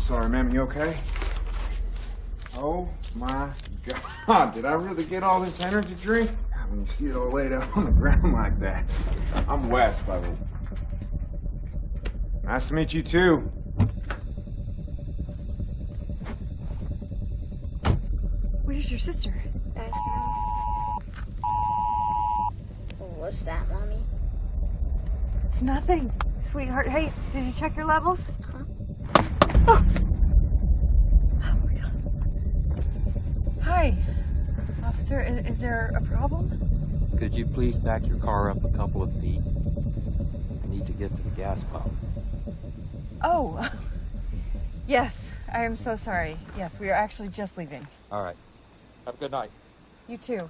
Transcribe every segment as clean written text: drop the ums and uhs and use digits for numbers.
sorry, ma'am. You okay? Oh my God! Did I really get all this energy drink? God, when you see it all laid out on the ground like that. I'm Wes, by the way. Nice to meet you too. Where's your sister? That's Mom. What's that, Mommy? It's nothing, sweetheart. Hey, did you check your levels? Huh? Oh! Oh my God. Hi, officer. Is there a problem? Could you please back your car up a couple of feet? I need to get to the gas pump. Oh, yes. I am so sorry. Yes, we are actually just leaving. All right. Have a good night. You too.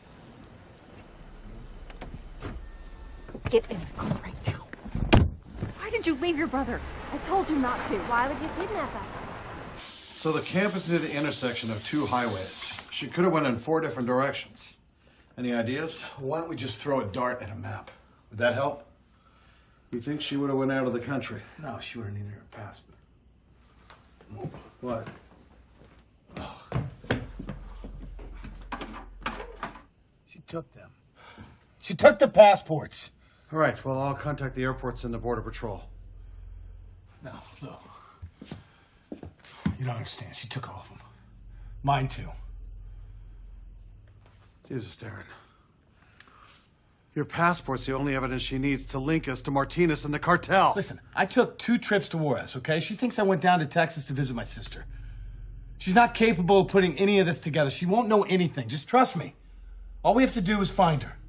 Get in the car right now. Why did you leave your brother? I told you not to. Why would you kidnap us? So the campus is at the intersection of two highways. She could have went in 4 different directions. Any ideas? Why don't we just throw a dart at a map? Would that help? You think she would have went out of the country? No, she would have needed her passport. What? She took them. She took the passports. All right, well, I'll contact the airports and the Border Patrol. No. You don't understand. She took all of them. Mine too. Jesus, Darren. Your passport's the only evidence she needs to link us to Martinez and the cartel. Listen, I took 2 trips to Juarez, okay? She thinks I went down to Texas to visit my sister. She's not capable of putting any of this together. She won't know anything. Just trust me. All we have to do is find her.